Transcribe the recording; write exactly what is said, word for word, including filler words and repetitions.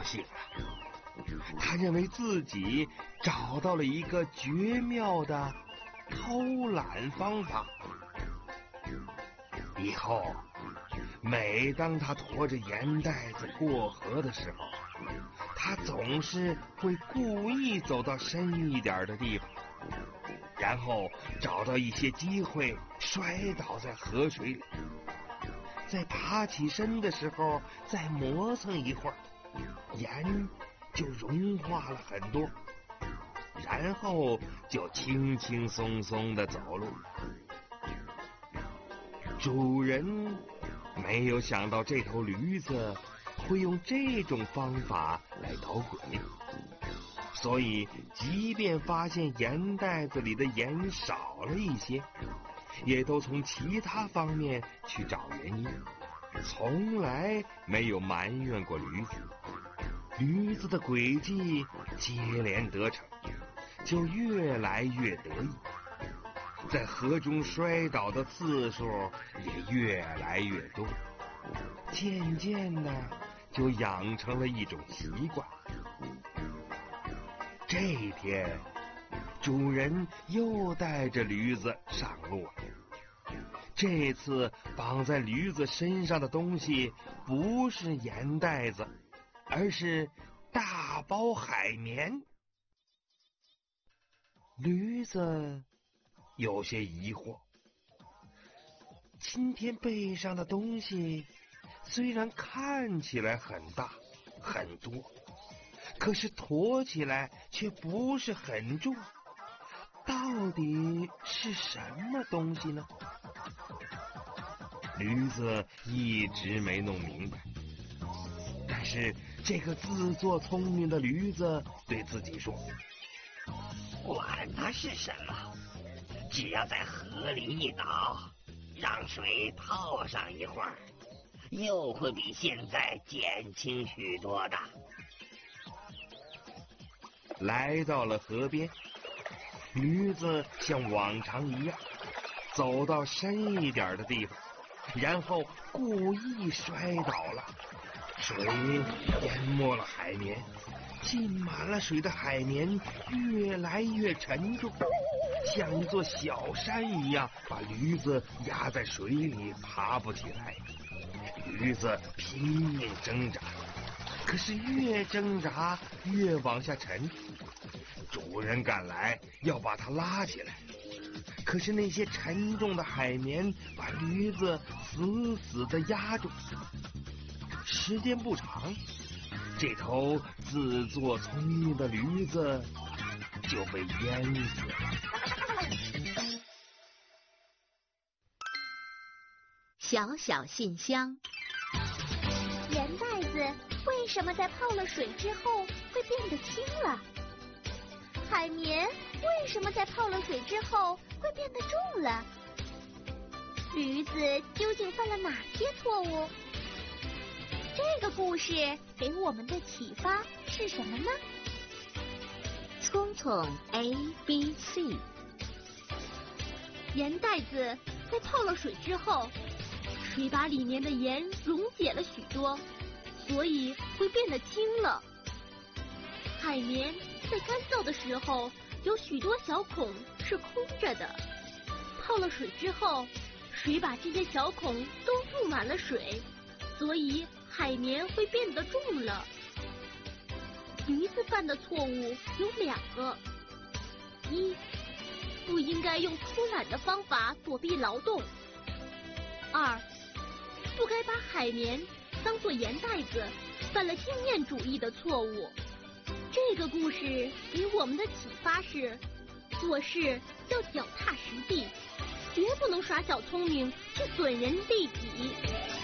兴了，他认为自己找到了一个绝妙的偷懒方法。以后每当他驮着盐袋子过河的时候，他总是会故意走到深一点的地方，然后找到一些机会摔倒在河水里，在爬起身的时候再磨蹭一会儿，盐就融化了很多，然后就轻轻松松地走路。主人没有想到这头驴子会用这种方法来捣鬼，所以即便发现盐袋子里的盐少了一些，也都从其他方面去找原因，从来没有埋怨过驴子。驴子的诡计接连得逞，就越来越得意，在河中摔倒的次数也越来越多，渐渐的就养成了一种习惯。这一天，主人又带着驴子上路了。这次绑在驴子身上的东西不是盐袋子，而是大包海绵。驴子有些疑惑，今天背上的东西虽然看起来很大很多，可是驮起来却不是很重，到底是什么东西呢？驴子一直没弄明白，但是这个自作聪明的驴子对自己说， 管它是什么，只要在河里一倒，让水泡上一会儿，又会比现在减轻许多的。 来到了河边，驴子像往常一样走到深一点的地方，然后故意摔倒了，水淹没了海绵，浸满了水的海绵越来越沉重，像一座小山一样把驴子压在水里爬不起来。驴子拼命挣扎，可是越挣扎越往下沉。主人赶来要把它拉起来，可是那些沉重的海绵把驴子死死地压住。时间不长，这头自作聪明的驴子就被淹死了。 小小信箱， 盐袋子为什么在泡了水之后会变得轻了？海绵为什么在泡了水之后会变得重了？驴子究竟犯了哪些错误？这个故事给我们的启发是什么呢？ 聪聪 A B C。 盐袋子在泡了水之后，水把里面的盐溶解了许多，所以会变得轻了。海绵在干燥的时候有许多小孔是空着的，泡了水之后，水把这些小孔都注满了水，所以海绵会变得重了。驴子犯的错误有两个：一，不应该用偷懒的方法躲避劳动；二，不该把海绵当作盐袋子，犯了经验主义的错误。这个故事给我们的启发是，做事要脚踏实地，绝不能耍小聪明去损人利己。